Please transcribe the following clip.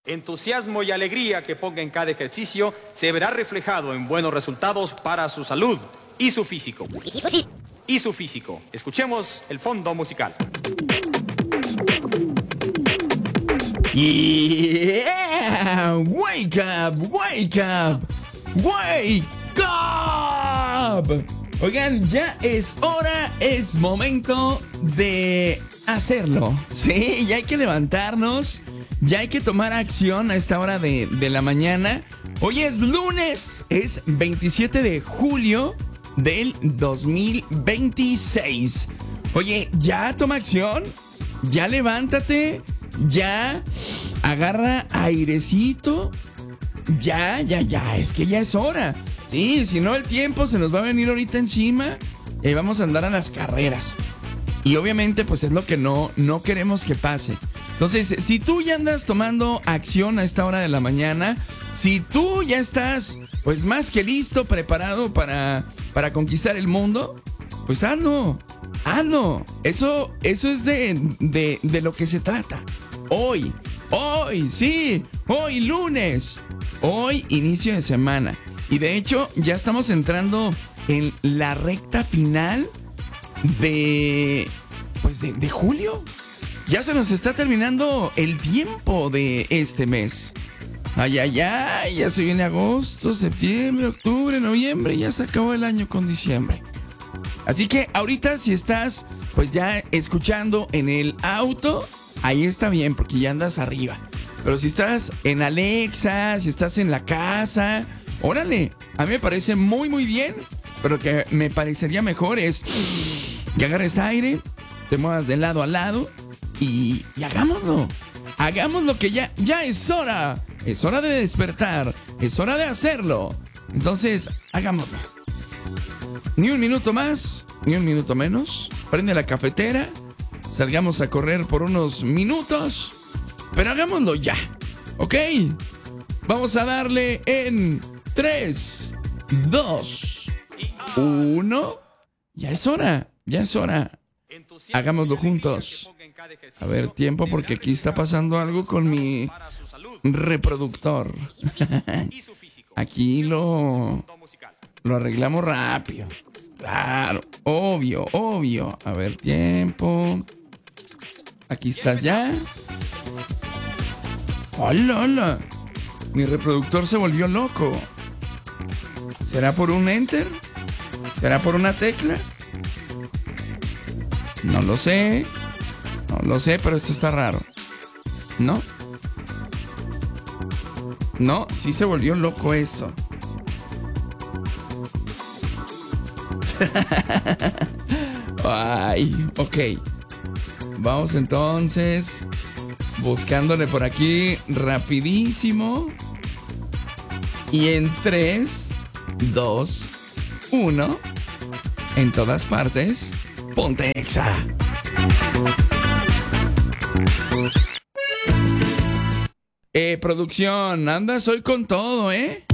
Entusiasmo y alegría que ponga en cada ejercicio se verá reflejado en buenos resultados para su salud y su físico. Y su físico. Escuchemos el fondo musical. Yeah! Wake up, wake up, wake up. Oigan, ya es hora, es momento de hacerlo. Sí, ya hay que levantarnos, ya hay que tomar acción a esta hora de la mañana. Hoy es lunes, es 27 de julio del 2026. Oye, ya toma acción, ya levántate, ya agarra airecito, ya, es que ya es hora. Sí, si no el tiempo se nos va a venir ahorita encima y vamos a andar a las carreras. Y obviamente pues es lo que no queremos que pase. Entonces, si tú ya andas tomando acción a esta hora de la mañana, si tú ya estás pues más que listo, preparado para conquistar el mundo, pues hazlo. Eso es de lo que se trata. Hoy, lunes, hoy inicio de semana. Y de hecho, ya estamos entrando en la recta final de julio. Ya se nos está terminando el tiempo de este mes. Ay, ya se viene agosto, septiembre, octubre, noviembre. Ya se acabó el año con diciembre. Así que ahorita si estás pues ya escuchando en el auto, ahí está bien porque ya andas arriba. Pero si estás en Alexa, si estás en la casa, órale, a mí me parece muy muy bien. Pero que me parecería mejor es que agarres aire, te muevas de lado a lado y hagámoslo. Hagámoslo que ya es hora. Es hora de despertar, es hora de hacerlo. Entonces, hagámoslo. Ni un minuto más, ni un minuto menos. Prende la cafetera, salgamos a correr por unos minutos, pero hagámoslo ya, ¿ok? Vamos a darle en 3, 2, 1. Ya es hora. Hagámoslo juntos. A ver, tiempo, porque aquí está pasando algo con mi reproductor. Aquí lo arreglamos rápido. Claro, obvio. A ver, tiempo. Aquí estás ya. Hola. Mi reproductor se volvió loco. ¿Será por un enter? ¿Será por una tecla? No lo sé, pero esto está raro. No, sí se volvió loco eso. Ay, ok. Vamos entonces buscándole por aquí rapidísimo. Y en 3, 2, 1. En todas partes, ponte Exa. Producción, andas hoy con todo, ¿eh?